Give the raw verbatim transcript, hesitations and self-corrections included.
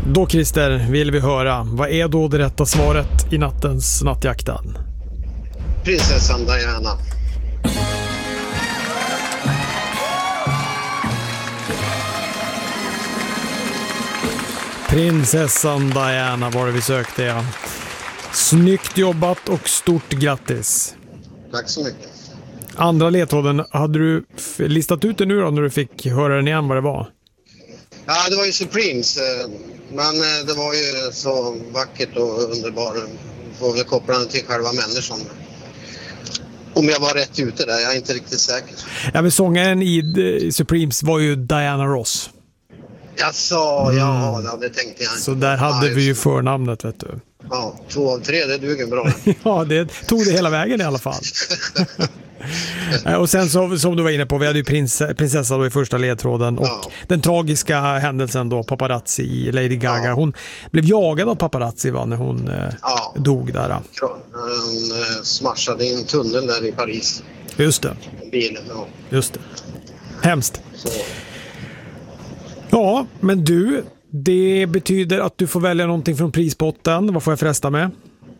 Då Christer vill vi höra, vad är då det rätta svaret i nattens nattjakten? Prinsessan Diana. Prinsessan Diana var det vi sökte, ja. Snyggt jobbat och stort grattis. Tack så mycket. Andra ledtråden, hade du f- listat ut det nu då när du fick höra den igen vad det var? Ja, det var ju Supremes. Men det var ju så vackert och underbart. Får väl koppla den till själva människan. Om jag var rätt ute där, jag är inte riktigt säker. Ja, men sångaren i Supremes var ju Diana Ross. Jag sa, mm. ja, det tänkte jag inte. Så där hade ja, vi ju förnamnet, vet du. Ja, två av tre, det duger bra. Ja, det tog det hela vägen i alla fall. Och sen så, som du var inne på, vi hade ju prins, prinsessan då i första ledtråden och ja. Den tragiska händelsen då, paparazzi i Lady Gaga. Ja. Hon blev jagad av paparazzi va, när hon ja. dog där. Hon eh, smashade i en tunnel där i Paris. Just det. Bilen, ja. Just det. Hemskt. Så. Ja, men du, det betyder att du får välja någonting från prispotten. Vad får jag förresten med?